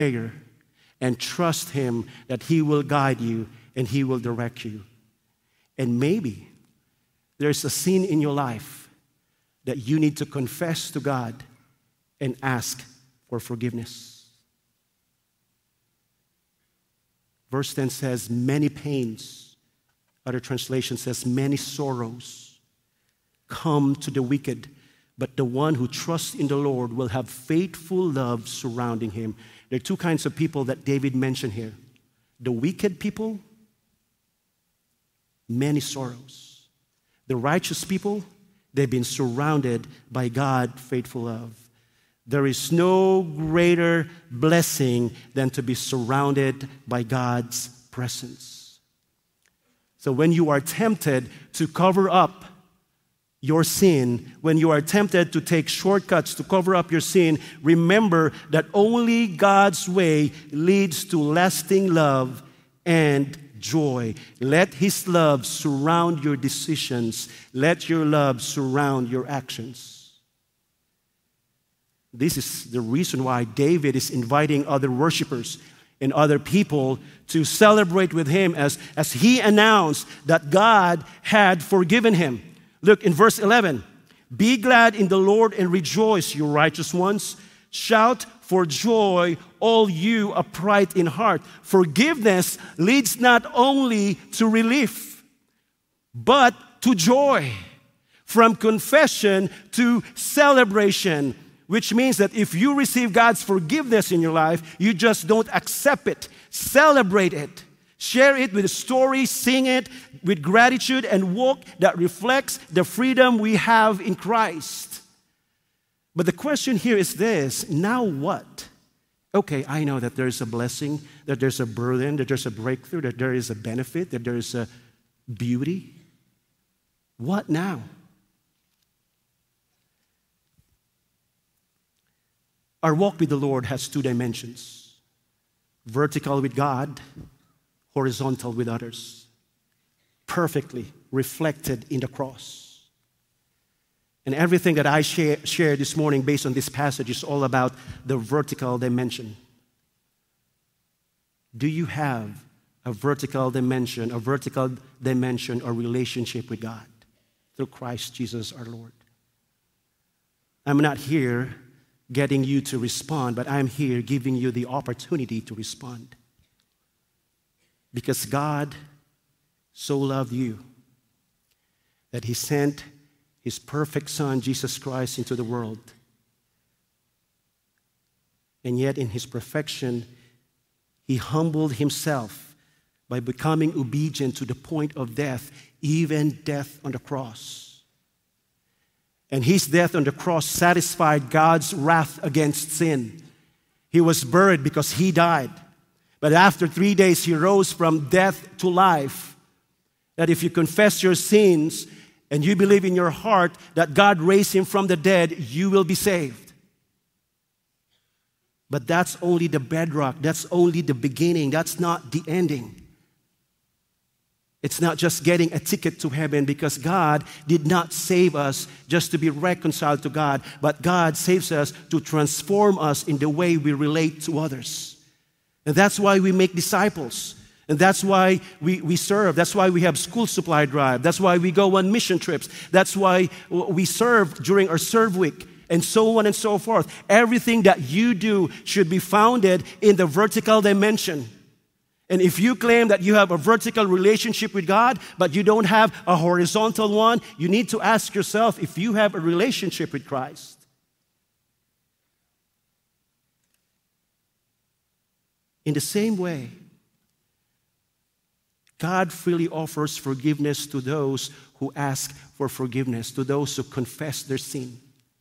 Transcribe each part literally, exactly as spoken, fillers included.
prayer and trust Him that He will guide you and He will direct you. And maybe there's a sin in your life that you need to confess to God and ask for forgiveness. Verse ten says, many pains. Other translation says, many sorrows come to the wicked, but the one who trusts in the Lord will have faithful love surrounding him. There are two kinds of people that David mentioned here. The wicked people, many sorrows. The righteous people, they've been surrounded by God's faithful love. There is no greater blessing than to be surrounded by God's presence. So when you are tempted to cover up your sin, when you are tempted to take shortcuts to cover up your sin, remember that only God's way leads to lasting love and joy. Let His love surround your decisions. Let your love surround your actions. This is the reason why David is inviting other worshipers and other people to celebrate with him as, as he announced that God had forgiven him. Look in verse eleven. Be glad in the Lord and rejoice, you righteous ones. Shout for joy, all you upright in heart. Forgiveness leads not only to relief, but to joy. From confession to celebration. Which means that if you receive God's forgiveness in your life, you just don't accept it. Celebrate it. Share it with a story, sing it with gratitude, and walk that reflects the freedom we have in Christ. But the question here is this, now what? Okay, I know that there's a blessing, that there's a burden, that there's a breakthrough, that there is a benefit, that there is a beauty. What now? Our walk with the Lord has two dimensions. Vertical with God, horizontal with others. Perfectly reflected in the cross. And everything that I share, share this morning based on this passage is all about the vertical dimension. Do you have a vertical dimension, a vertical dimension or relationship with God through Christ Jesus our Lord? I'm not here getting you to respond, but I'm here giving you the opportunity to respond. Because God so loved you that He sent His perfect Son, Jesus Christ, into the world. And yet in His perfection, He humbled Himself by becoming obedient to the point of death, even death on the cross. And His death on the cross satisfied God's wrath against sin. He was buried because He died. But after three days, He rose from death to life. That if you confess your sins and you believe in your heart that God raised Him from the dead, you will be saved. But that's only the bedrock. That's only the beginning. That's not the ending. It's not just getting a ticket to heaven, because God did not save us just to be reconciled to God, but God saves us to transform us in the way we relate to others. And that's why we make disciples. And that's why we, we serve. That's why we have school supply drive. That's why we go on mission trips. That's why we serve during our serve week, and so on and so forth. Everything that you do should be founded in the vertical dimension. And if you claim that you have a vertical relationship with God, but you don't have a horizontal one, you need to ask yourself if you have a relationship with Christ. In the same way, God freely offers forgiveness to those who ask for forgiveness, to those who confess their sin.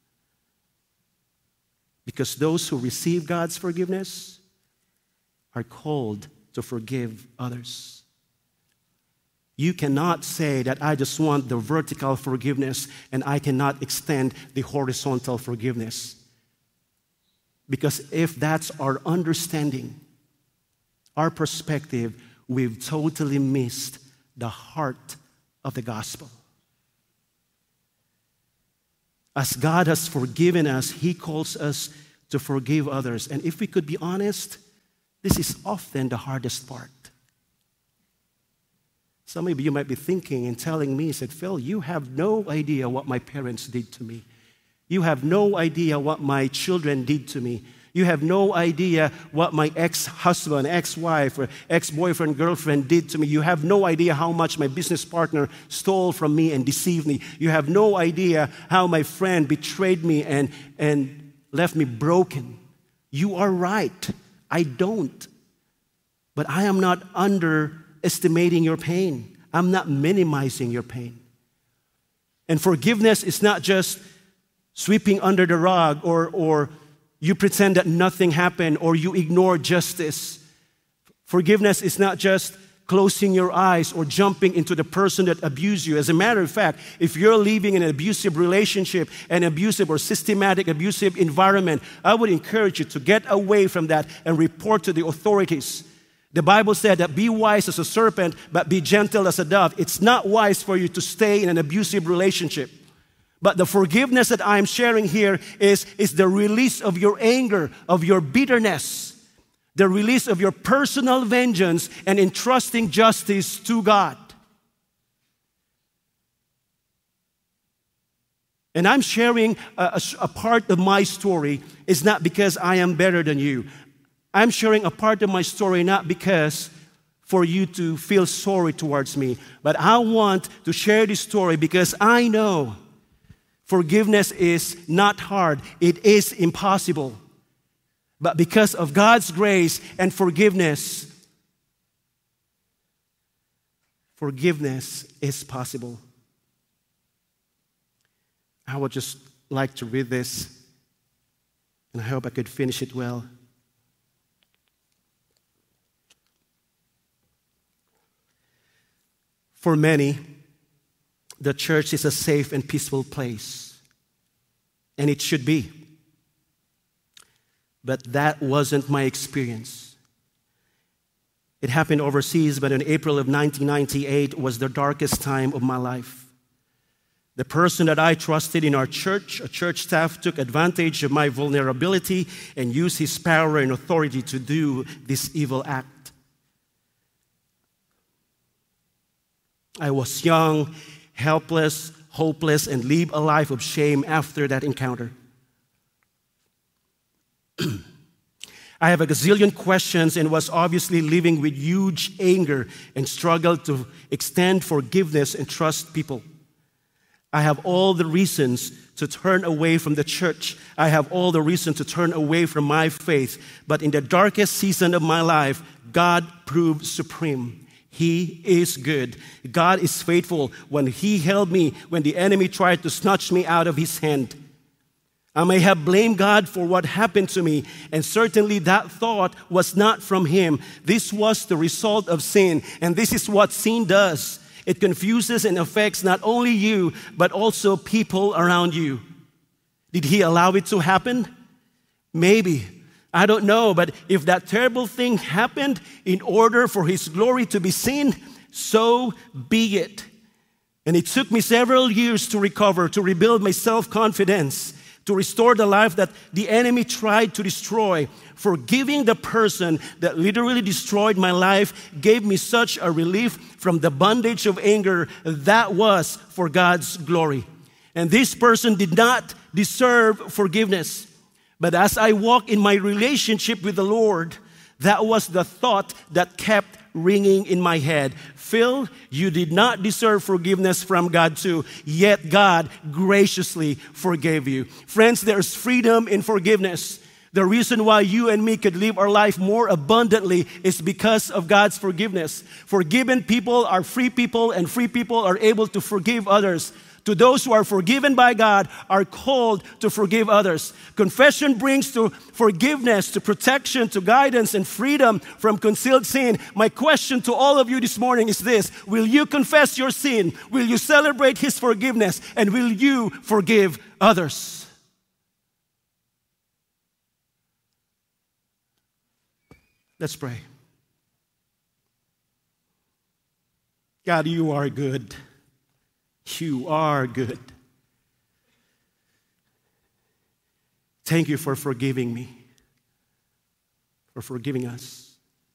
Because those who receive God's forgiveness are called to forgive others. You cannot say that I just want the vertical forgiveness and I cannot extend the horizontal forgiveness. Because if that's our understanding, our perspective, we've totally missed the heart of the gospel. As God has forgiven us, He calls us to forgive others. And if we could be honest, This is often the hardest part. Some of you might be thinking and telling me, said, Phil, you have no idea what my parents did to me. You have no idea what my children did to me. You have no idea what my ex-husband, ex-wife, or ex-boyfriend, girlfriend did to me. You have no idea how much my business partner stole from me and deceived me. You have no idea how my friend betrayed me and, and left me broken. You are right. I don't. But I am not underestimating your pain. I'm not minimizing your pain. And forgiveness is not just sweeping under the rug or, or you pretend that nothing happened or you ignore justice. Forgiveness is not just closing your eyes or jumping into the person that abused you. As a matter of fact, if you're living in an abusive relationship, an abusive or systematic abusive environment, I would encourage you to get away from that and report to the authorities. The Bible said that be wise as a serpent, but be gentle as a dove. It's not wise for you to stay in an abusive relationship. But the forgiveness that I'm sharing here is, is the release of your anger, of your bitterness, the release of your personal vengeance and entrusting justice to God. And I'm sharing a, a, a part of my story is not because I am better than you. I'm sharing a part of my story not because for you to feel sorry towards me, but I want to share this story because I know forgiveness is not hard. It is impossible. But because of God's grace and forgiveness, forgiveness is possible. I would just like to read this, and I hope I could finish it well. For many, the church is a safe and peaceful place, and it should be. But that wasn't my experience. It happened overseas, but in April of nineteen ninety-eight was the darkest time of my life. The person that I trusted in our church, a church staff, took advantage of my vulnerability and used his power and authority to do this evil act. I was young, helpless, hopeless, and lived a life of shame after that encounter. I have a gazillion questions and was obviously living with huge anger and struggled to extend forgiveness and trust people. I have all the reasons to turn away from the church. I have all the reason to turn away from my faith. But in the darkest season of my life, God proved supreme. He is good. God is faithful. When He held me, when the enemy tried to snatch me out of His hand, I may have blamed God for what happened to me, and certainly that thought was not from Him. This was the result of sin, and this is what sin does. It confuses and affects not only you, but also people around you. Did He allow it to happen? Maybe. I don't know, but if that terrible thing happened in order for His glory to be seen, so be it. And it took me several years to recover, to rebuild my self-confidence, to restore the life that the enemy tried to destroy. Forgiving the person that literally destroyed my life gave me such a relief from the bondage of anger that was for God's glory. And this person did not deserve forgiveness. But as I walk in my relationship with the Lord, that was the thought that kept ringing in my head. Phil, you did not deserve forgiveness from God too, yet God graciously forgave you. Friends, there's freedom in forgiveness. The reason why you and me could live our life more abundantly is because of God's forgiveness. Forgiven people are free people, and free people are able to forgive others. To those who are forgiven by God are called to forgive others. Confession brings to forgiveness, to protection, to guidance, and freedom from concealed sin. My question to all of you this morning is this: will you confess your sin? Will you celebrate His forgiveness? And will you forgive others? Let's pray. God, You are good. You are good. Thank You for forgiving me. for forgiving us.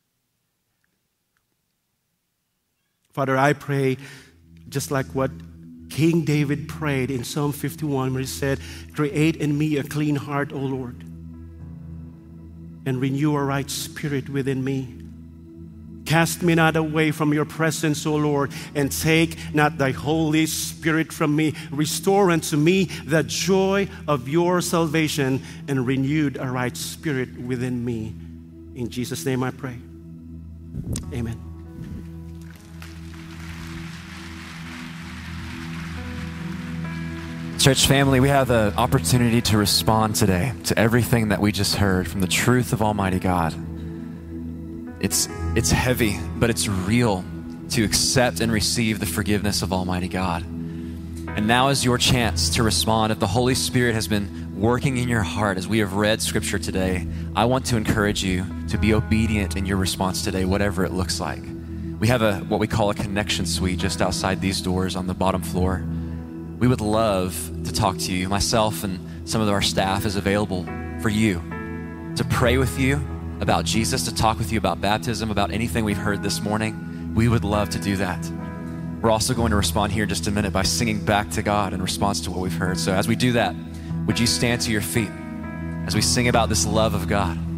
Father, I pray just like what King David prayed in Psalm fifty-one, where he said, create in me a clean heart, O Lord, and renew a right spirit within me. Cast me not away from your presence, O Lord, and take not thy Holy Spirit from me. Restore unto me the joy of your salvation, and renewed a right spirit within me. In Jesus' name I pray. Amen. Church family, we have the opportunity to respond today to everything that we just heard from the truth of Almighty God. It's, it's heavy, but it's real to accept and receive the forgiveness of Almighty God. And now is your chance to respond. If the Holy Spirit has been working in your heart as we have read Scripture today, I want to encourage you to be obedient in your response today, whatever it looks like. We have a what we call a connection suite just outside these doors on the bottom floor. We would love to talk to you. Myself and some of our staff is available for you to pray with you about Jesus, to talk with you about baptism, about anything we've heard this morning. We would love to do that. We're also going to respond here in just a minute by singing back to God in response to what we've heard. So as we do that, would you stand to your feet as we sing about this love of God?